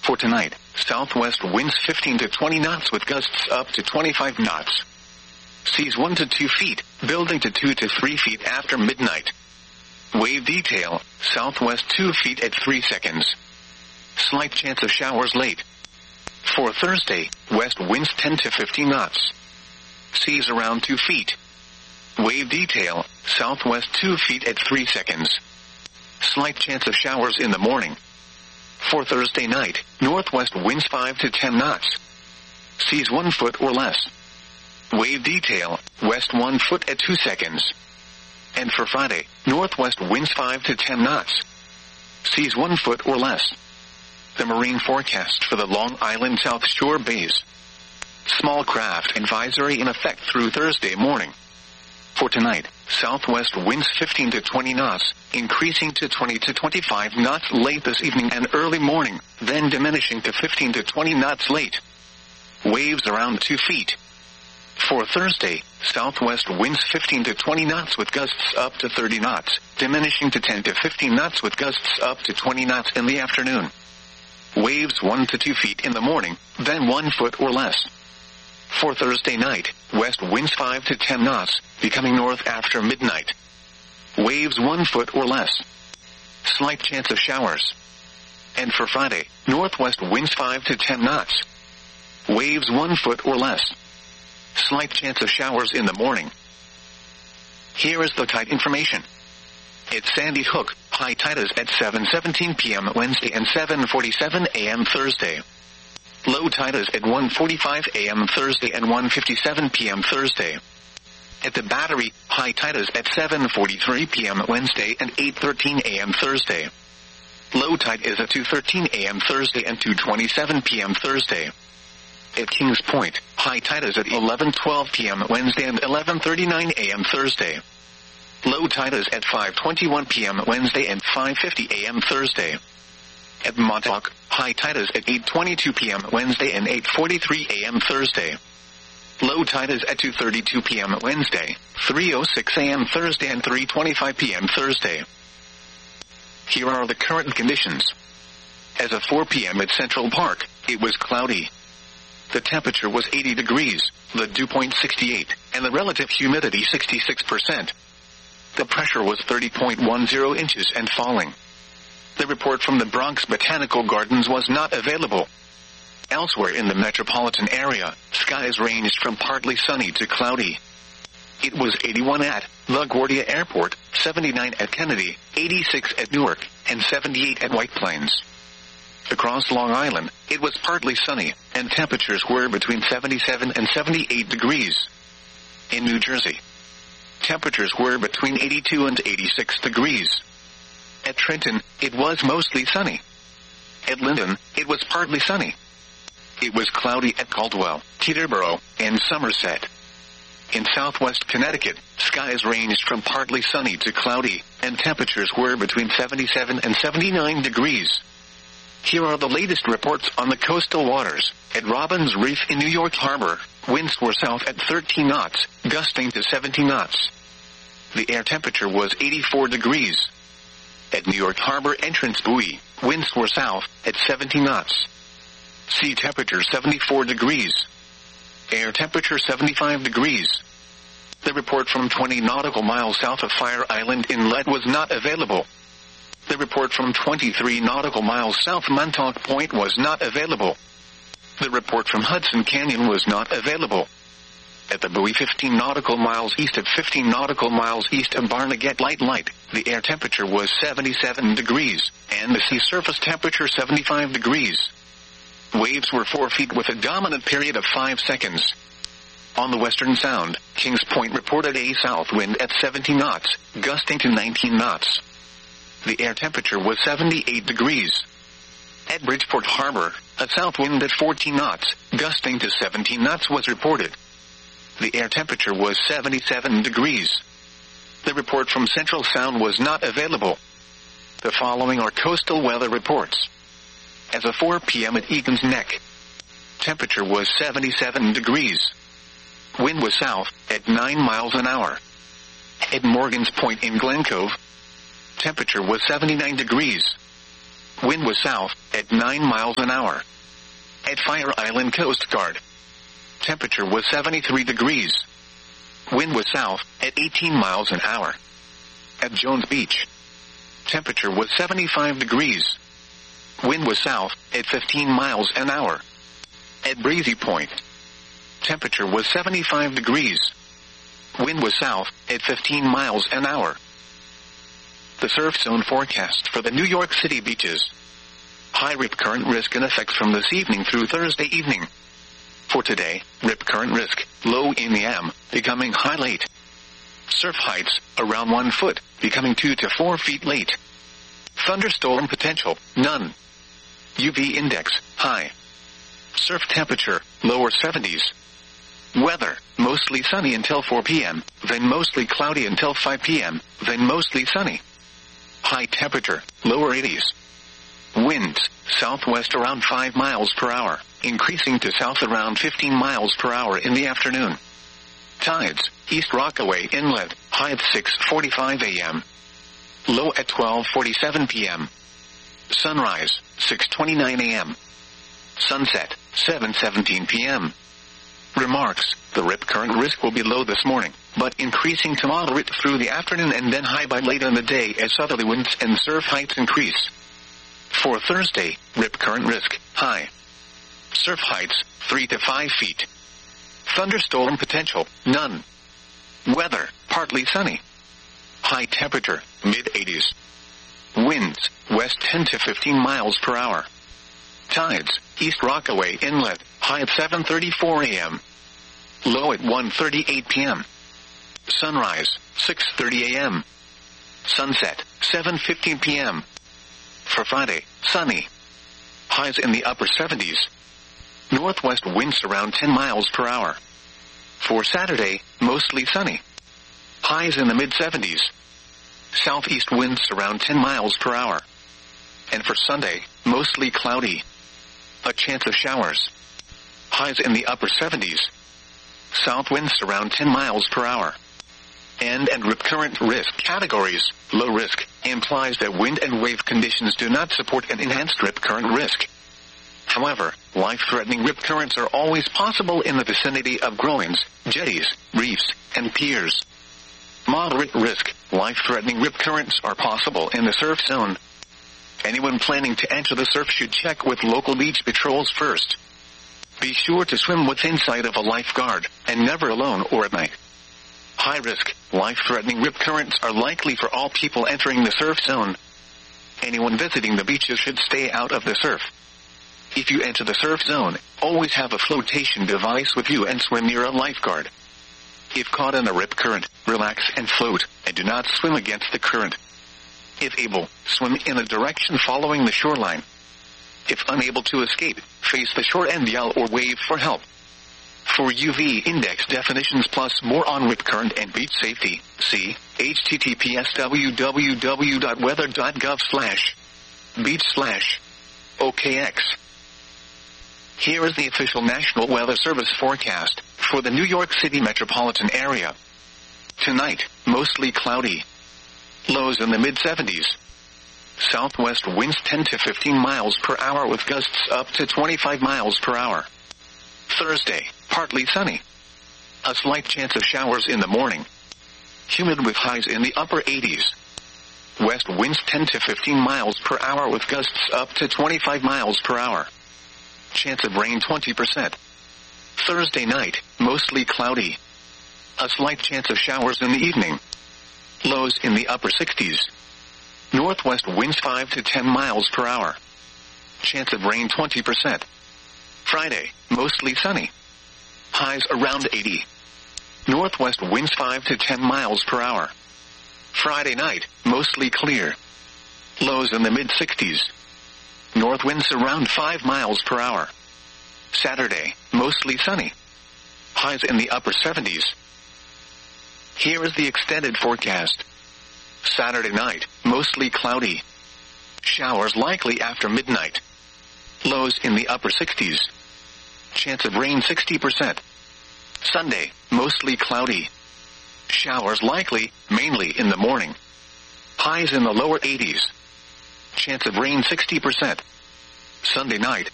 For tonight, southwest winds 15 to 20 knots with gusts up to 25 knots. Seas 1 to 2 feet, building to 2 to 3 feet after midnight. Wave detail, southwest 2 feet at 3 seconds. Slight chance of showers late. For Thursday, west winds 10 to 15 knots. Seas around 2 feet. Wave detail, southwest 2 feet at 3 seconds. Slight chance of showers in the morning. For Thursday night, northwest winds 5 to 10 knots. Seas 1 foot or less. Wave detail, west 1 foot at 2 seconds. And for Friday, northwest winds 5 to 10 knots. Seas 1 foot or less. The marine forecast for the Long Island South Shore bays. Small craft advisory in effect through Thursday morning. For tonight, southwest winds 15 to 20 knots, increasing to 20 to 25 knots late this evening and early morning, then diminishing to 15 to 20 knots late. Waves around 2 feet. For Thursday, southwest winds 15 to 20 knots with gusts up to 30 knots, diminishing to 10 to 15 knots with gusts up to 20 knots in the afternoon. Waves 1 to 2 feet in the morning, then 1 foot or less. For Thursday night, west winds 5 to 10 knots, becoming north after midnight. Waves 1 foot or less. Slight chance of showers. And for Friday, northwest winds 5 to 10 knots. Waves 1 foot or less. Slight chance of showers in the morning. Here is the tide information. At Sandy Hook, high tide is at 7:17 p.m. Wednesday and 7:47 a.m. Thursday. Low tide is at 1:45 a.m. Thursday and 1:57 p.m. Thursday. At the Battery, high tide is at 7:43 p.m. Wednesday and 8:13 a.m. Thursday. Low tide is at 2:13 a.m. Thursday and 2:27 p.m. Thursday. At Kings Point, high tide is at 11:12 p.m. Wednesday and 11:39 a.m. Thursday. Low tide is at 5:21 p.m. Wednesday and 5:50 a.m. Thursday. At Montauk, high tide is at 8:22 p.m. Wednesday and 8:43 a.m. Thursday. Low tide is at 2:32 p.m. Wednesday, 3:06 a.m. Thursday and 3:25 p.m. Thursday. Here are the current conditions. As of 4 p.m. at Central Park, it was cloudy. The temperature was 80 degrees, the dew point 68, and the relative humidity 66%. The pressure was 30.10 inches and falling. The report from the Bronx Botanical Gardens was not available. Elsewhere in the metropolitan area, skies ranged from partly sunny to cloudy. It was 81 at LaGuardia Airport, 79 at Kennedy, 86 at Newark, and 78 at White Plains. Across Long Island, it was partly sunny, and temperatures were between 77 and 78 degrees. In New Jersey, temperatures were between 82 and 86 degrees. At Trenton, it was mostly sunny. At Linden, it was partly sunny. It was cloudy at Caldwell, Teterboro, and Somerset. In southwest Connecticut, skies ranged from partly sunny to cloudy, and temperatures were between 77 and 79 degrees. Here are the latest reports on the coastal waters. At Robbins Reef in New York Harbor, winds were south at 13 knots, gusting to 70 knots. The air temperature was 84 degrees. At New York Harbor Entrance Buoy, winds were south at 70 knots. Sea temperature 74 degrees. Air temperature 75 degrees. The report from 20 nautical miles south of Fire Island Inlet was not available. The report from 23 nautical miles south of Montauk Point was not available. The report from Hudson Canyon was not available. At the buoy 15 nautical miles east of 15 nautical miles east of Barnegat Light, the air temperature was 77 degrees, and the sea surface temperature 75 degrees. Waves were 4 feet with a dominant period of 5 seconds. On the Western Sound, Kings Point reported a south wind at 70 knots, gusting to 19 knots. The air temperature was 78 degrees. At Bridgeport Harbor, a south wind at 14 knots, gusting to 17 knots was reported. The air temperature was 77 degrees. The report from Central Sound was not available. The following are coastal weather reports. As of 4 p.m. at Egan's Neck, temperature was 77 degrees. Wind was south at 9 miles an hour. At Morgan's Point in Glen Cove, temperature was 79 degrees. Wind was south at 9 miles an hour. At Fire Island Coast Guard, temperature was 73 degrees. Wind was south at 18 miles an hour. At Jones Beach, temperature was 75 degrees. Wind was south at 15 miles an hour. At Breezy Point, temperature was 75 degrees. Wind was south at 15 miles an hour. The surf zone forecast for the New York City beaches. High rip current risk in effect from this evening through Thursday evening. For today, rip current risk, low in the AM, becoming high late. Surf heights, around 1 foot, becoming 2 to 4 feet late. Thunderstorm potential, none. UV index, high. Surf temperature, lower 70s. Weather, mostly sunny until 4 p.m., then mostly cloudy until 5 p.m., then mostly sunny. High temperature, lower 80s. Winds, southwest around 5 miles per hour, increasing to south around 15 miles per hour in the afternoon. Tides, East Rockaway Inlet, high at 6:45 a.m. Low at 12:47 p.m. Sunrise, 6:29 a.m. Sunset, 7:17 p.m. Remarks, the rip current risk will be low this morning, but increasing to moderate through the afternoon and then high by late in the day as southerly winds and surf heights increase. For Thursday, rip current risk, high. Surf heights, 3 to 5 feet. Thunderstorm potential, none. Weather, partly sunny. High temperature, mid-80s. Winds, west 10 to 15 miles per hour. Tides, East Rockaway Inlet, high at 7:34 a.m. Low at 1:38 p.m. Sunrise, 6:30 a.m. Sunset, 7:15 p.m. For Friday, sunny. Highs in the upper 70s. Northwest winds around 10 miles per hour. For Saturday, mostly sunny. Highs in the mid-70s. Southeast winds around 10 miles per hour. And for Sunday, mostly cloudy. A chance of showers. Highs in the upper 70s. South winds around 10 miles per hour. And rip current risk categories. Low risk implies that wind and wave conditions do not support an enhanced rip current risk. However, life-threatening rip currents are always possible in the vicinity of groins, jetties, reefs, and piers. Moderate risk, life-threatening rip currents are possible in the surf zone. Anyone planning to enter the surf should check with local beach patrols first. Be sure to swim within sight of a lifeguard, and never alone or at night. High risk, life-threatening rip currents are likely for all people entering the surf zone. Anyone visiting the beaches should stay out of the surf. If you enter the surf zone, always have a flotation device with you and swim near a lifeguard. If caught in a rip current, relax and float, and do not swim against the current. If able, swim in a direction following the shoreline. If unable to escape, face the shore and yell or wave for help. For UV index definitions plus more on rip current and beach safety, see https://wweather.gov/beach/OKX. Here is the official National Weather Service forecast for the New York City metropolitan area. Tonight, mostly cloudy. Lows in the mid-70s. Southwest winds 10 to 15 miles per hour with gusts up to 25 miles per hour. Thursday, partly sunny. A slight chance of showers in the morning. Humid with highs in the upper 80s. West winds 10 to 15 miles per hour with gusts up to 25 miles per hour. Chance of rain 20%. Thursday night, mostly cloudy. A slight chance of showers in the evening. Lows in the upper 60s. Northwest winds 5 to 10 miles per hour. Chance of rain 20%. Friday, mostly sunny. Highs around 80. Northwest winds 5 to 10 miles per hour. Friday night, mostly clear. Lows in the mid-60s. North winds around 5 miles per hour. Saturday, mostly sunny. Highs in the upper 70s. Here is the extended forecast. Saturday night, mostly cloudy. Showers likely after midnight. Lows in the upper 60s. Chance of rain 60%. Sunday, mostly cloudy. Showers likely, mainly in the morning. Highs in the lower 80s. Chance of rain 60%. Sunday night,